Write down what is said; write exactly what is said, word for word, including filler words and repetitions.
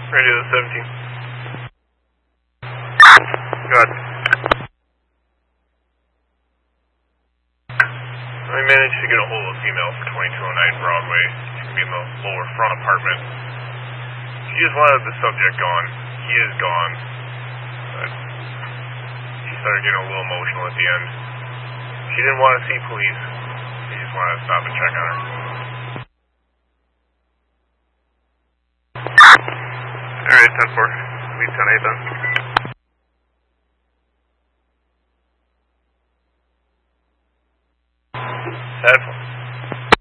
Radio seventeen. Good. I managed to get a hold of a female for twenty-two oh nine Broadway. She can be in the lower front apartment. She just wanted the subject gone. He is gone. But she started getting a little emotional at the end. She didn't want to see police. She just wanted to stop and check on her. Alright, ten four. Lead ten eight then.